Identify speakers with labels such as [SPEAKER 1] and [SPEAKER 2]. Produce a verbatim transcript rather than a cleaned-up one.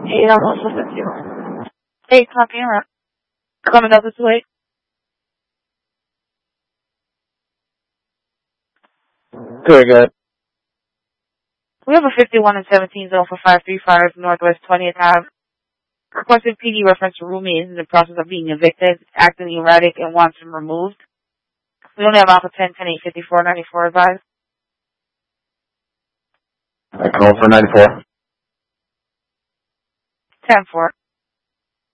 [SPEAKER 1] Hey, I'm also with you. Hey, copy around. Coming up this way.
[SPEAKER 2] Very good.
[SPEAKER 1] We have a fifty-one and seventeen zone for five three five Northwest twentieth Ave. Requested P D reference to roommate is in the process of being evicted, acting erratic, and wants him removed. We only have Alpha ten, ten eight, fifty-four ninety-four advised.
[SPEAKER 2] I call for ninety-four.
[SPEAKER 1] ten four.